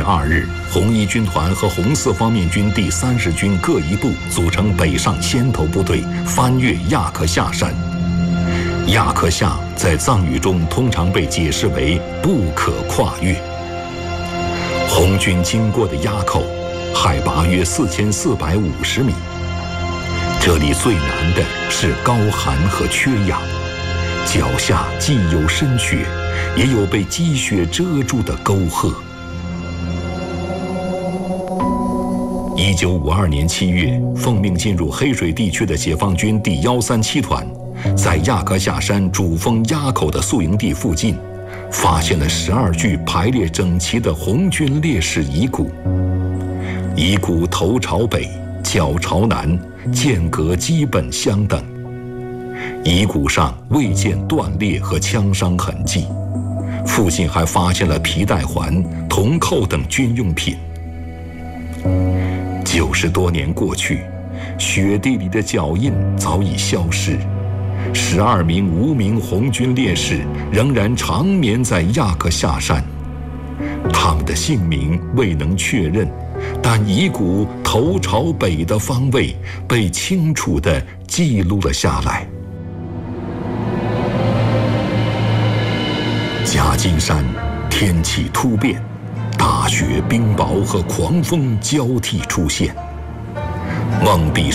月2日，红一军团和红四方面军第30军各一部组成北上先头部队，翻越亚克夏山。亚克夏在藏语中通常被解释为不可跨越。红军经过的垭口，海拔约4450米。这里最难的是高寒和缺氧，脚下既有深雪，也有被积雪遮住的沟壑。1952年7月，奉命进入黑水地区的解放军第137团，在亚克夏山主峰垭口的宿营地附近，发现了12具排列整齐的红军烈士遗骨。遗骨头朝北，脚朝南，间隔基本相等。遗骨上未见断裂和枪伤痕迹，附近还发现了皮带环、铜扣等军用品。90多年过去，雪地里的脚印早已消失，12名无名红军烈士仍然长眠在亚克夏山，他们的姓名未能确认，但遗骨头朝北的方位被清楚地记录了下来。夹金山天气突变，大雪、冰雹和狂风交替出现。梦碧